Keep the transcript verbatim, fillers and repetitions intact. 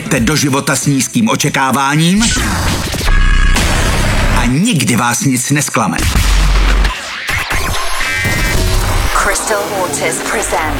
Jděte do života s nízkým očekáváním a nikdy vás nic nesklame. Crystal Waters presents